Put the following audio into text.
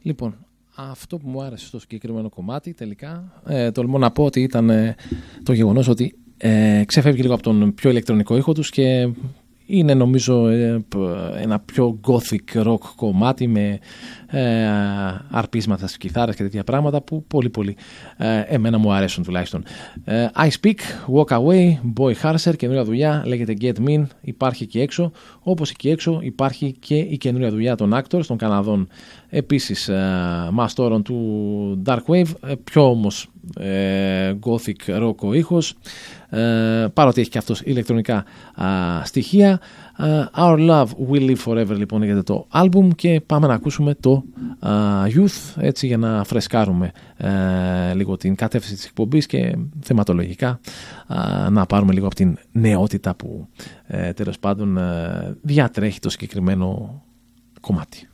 Λοιπόν, αυτό που μου άρεσε στο συγκεκριμένο κομμάτι τελικά, τολμώ να πω ότι ήταν το γεγονός ότι ξεφεύγει λίγο από τον πιο ηλεκτρονικό ήχο τους και είναι νομίζω ένα πιο gothic rock κομμάτι με αρπίσματα στις κιθάρες και τέτοια πράγματα που πολύ εμένα μου αρέσουν τουλάχιστον. I Speak, Walk Away, Boy Harser, καινούρια δουλειά, λέγεται Get Mean, υπάρχει εκεί έξω. Όπως εκεί έξω υπάρχει και η καινούρια δουλειά των Actors, των Καναδών, επίσης μαστόρων του Dark Wave, πιο όμως gothic rock ο ήχος, παρότι έχει και αυτός ηλεκτρονικά στοιχεία. Our Love Will Live Forever λοιπόν λέγεται το άλμπουμ και πάμε να ακούσουμε το Youth, έτσι, για να φρεσκάρουμε λίγο την κατεύθυνση της εκπομπής και θεματολογικά να πάρουμε λίγο από την νεότητα που τέλος πάντων διατρέχει το συγκεκριμένο κομμάτι.